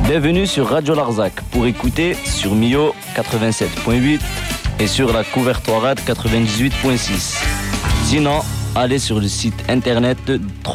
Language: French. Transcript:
Bienvenue sur Radio Larzac pour écouter sur Mio 87.8 et sur la couvertoire 98.6. Sinon, allez sur le site internet